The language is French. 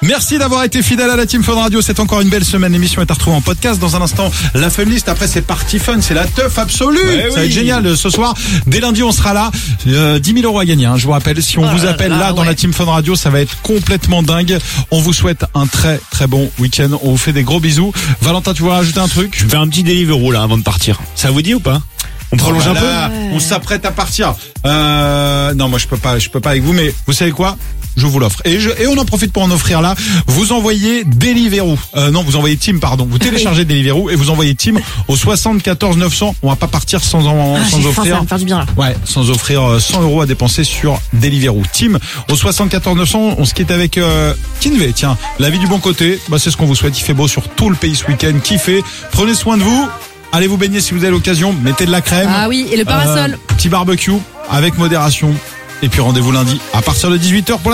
Merci d'avoir été fidèle à la Team Fun Radio. C'est encore une belle semaine. L'émission est à retrouver en podcast. Dans un instant, la Fun List. Après, c'est parti fun. C'est la teuf absolue. Ça va être génial ce soir. Dès lundi, on sera là. 10 000 € à gagner. Je vous rappelle, si on vous appelle là dans la Team Fun Radio, ça va être complètement dingue. On vous souhaite un très très bon week-end. On vous fait des gros bisous. Valentin, tu veux rajouter un truc? Je vais faire un petit Deliveroo là avant de partir. Ça vous dit ou pas? On prolonge un peu? On s'apprête à partir. Non, moi je peux pas avec vous, mais vous savez quoi? Je vous l'offre. Et on en profite pour en offrir là. Vous envoyez Deliveroo. Non, vous envoyez Team, pardon. Vous téléchargez Deliveroo et vous envoyez Team au 74 900. On va pas partir sans offrir. Ça va me faire du bien là. Ouais, sans offrir 100 € à dépenser sur Deliveroo. Team au 74 900. On se quitte avec Kinvey. Tiens, la vie du bon côté. Bah c'est ce qu'on vous souhaite. Il fait beau sur tout le pays ce week-end. Kiffez. Prenez soin de vous. Allez vous baigner si vous avez l'occasion. Mettez de la crème. Ah oui, et le parasol. Petit barbecue avec modération. Et puis rendez-vous lundi à partir de 18h pour la